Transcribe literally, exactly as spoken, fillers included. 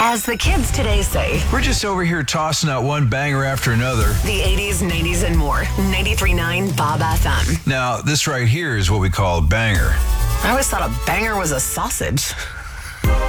As the kids today say, we're just over here tossing out one banger after another. The eighties, nineties, and more. ninety-three point nine Bob F M. Now, this right here is what we call a banger. I always thought a banger was a sausage.